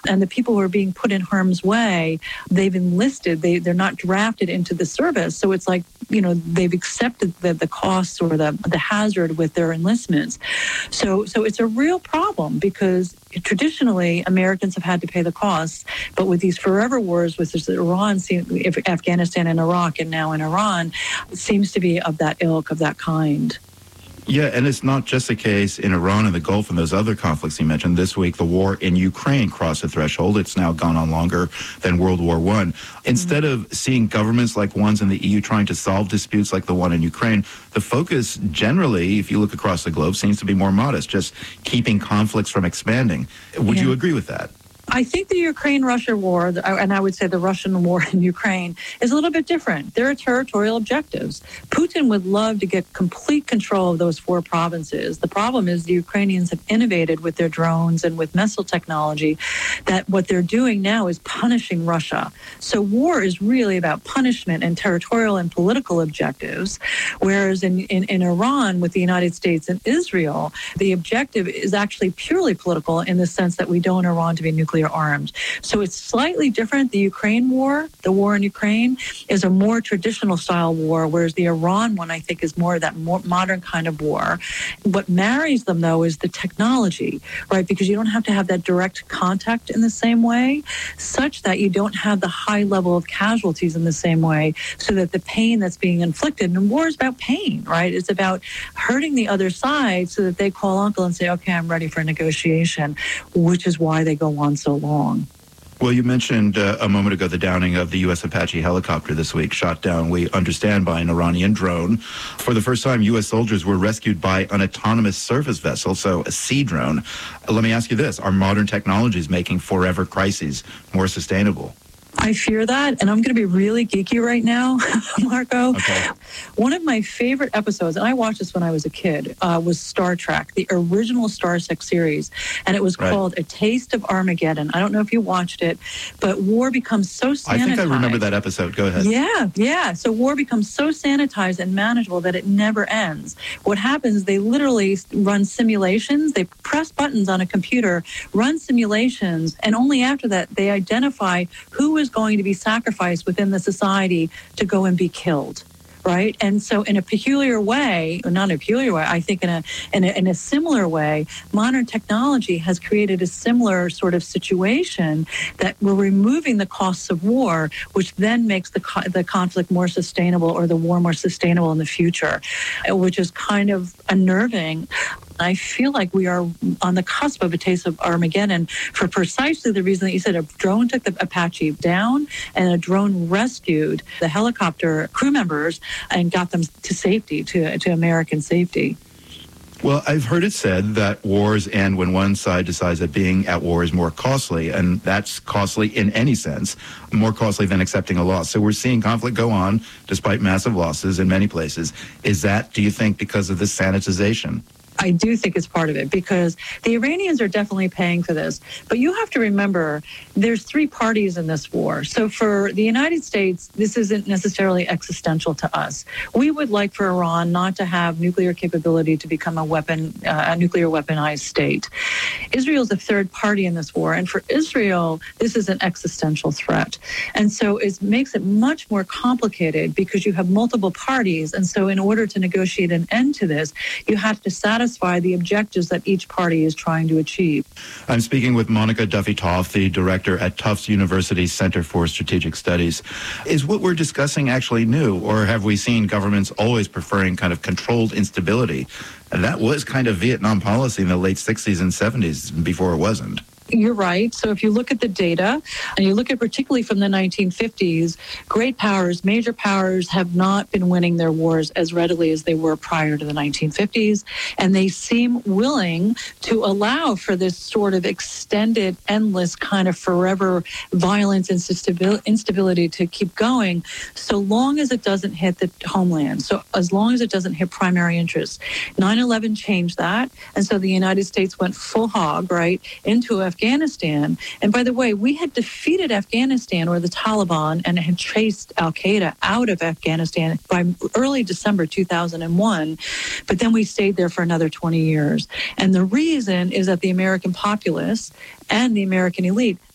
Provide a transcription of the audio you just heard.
And the people who are being put in harm's way, they've enlisted, they're not drafted into the service. So it's like, they've accepted the costs or the hazard with their enlistments. So it's a real problem because traditionally Americans have had to pay the costs. But with these forever wars, with Iran, Afghanistan and Iraq, and now in Iran, it seems to be of that ilk, of that kind. Yeah, and it's not just the case in Iran and the Gulf and those other conflicts you mentioned. This week, the war in Ukraine crossed a threshold. It's now gone on longer than World War I. Instead of seeing governments like ones in the EU trying to solve disputes like the one in Ukraine, the focus generally, if you look across the globe, seems to be more modest, just keeping conflicts from expanding. Would you agree with that? I think the Ukraine-Russia war, and I would say the Russian war in Ukraine, is a little bit different. There are territorial objectives. Putin would love to get complete control of those 4 provinces. The problem is the Ukrainians have innovated with their drones and with missile technology that what they're doing now is punishing Russia. So war is really about punishment and territorial and political objectives, whereas in Iran with the United States and Israel, the objective is actually purely political in the sense that we don't want Iran to be nuclear armed. So it's slightly different. The Ukraine war, the war in Ukraine, is a more traditional style war, whereas the Iran one, I think, is more that more modern kind of war. What marries them, though, is the technology, right? Because you don't have to have that direct contact in the same way, such that you don't have the high level of casualties in the same way, so that the pain that's being inflicted, and war is about pain, right? It's about hurting the other side so that they call uncle and say, okay, I'm ready for a negotiation, which is why they go on so long. Well, you mentioned a moment ago the downing of the U.S. Apache helicopter this week, shot down, we understand, by an Iranian drone. For the first time, U.S. soldiers were rescued by an autonomous surface vessel, so a sea drone. Let me ask you this. Are modern technologies making forever crises more sustainable? I fear that, and I'm going to be really geeky right now, Marco. Okay. One of my favorite episodes, and I watched this when I was a kid, was Star Trek, the original Star Trek series, and it was called A Taste of Armageddon. I don't know if you watched it, but war becomes so sanitized. I think I remember that episode. Go ahead. Yeah. So war becomes so sanitized and manageable that it never ends. What happens is they literally run simulations. They press buttons on a computer, run simulations, and only after that they identify who is going to be sacrificed within the society to go and be killed. Right. And so in a peculiar way, or not a peculiar way, I think in a similar way, modern technology has created a similar sort of situation that we're removing the costs of war, which then makes the conflict more sustainable, or the war more sustainable in the future, which is kind of unnerving. I feel like we are on the cusp of a taste of Armageddon for precisely the reason that you said. A drone took the Apache down, and a drone rescued the helicopter crew members and got them to safety, to American safety. Well, I've heard it said that wars end when one side decides that being at war is more costly, and that's costly in any sense, more costly than accepting a loss. So we're seeing conflict go on despite massive losses in many places. Is that, do you think, because of this sanitization? I do think it's part of it, because the Iranians are definitely paying for this. But you have to remember, there's 3 parties in this war. So for the United States, this isn't necessarily existential to us. We would like for Iran not to have nuclear capability to become a nuclear weaponized state. Israel's a third party in this war. And for Israel, this is an existential threat. And so it makes it much more complicated because you have multiple parties. And so in order to negotiate an end to this, you have to satisfy the objectives that each party is trying to achieve. I'm speaking with Monica Duffy-Toth, the director at Tufts University Center for Strategic Studies. Is what we're discussing actually new, or have we seen governments always preferring kind of controlled instability? And that was kind of Vietnam policy in the late 60s and 70s before it wasn't. You're right. So if you look at the data, and you look at particularly from the 1950s, great powers, major powers have not been winning their wars as readily as they were prior to the 1950s. And they seem willing to allow for this sort of extended, endless kind of forever violence and instability to keep going, so long as it doesn't hit the homeland. So as long as it doesn't hit primary interests. 9/11 changed that. And so the United States went full hog, right, into Afghanistan. And by the way, we had defeated Afghanistan, or the Taliban, and had chased al-Qaeda out of Afghanistan by early December 2001. But then we stayed there for another 20 years. And the reason is that the American populace and the American elite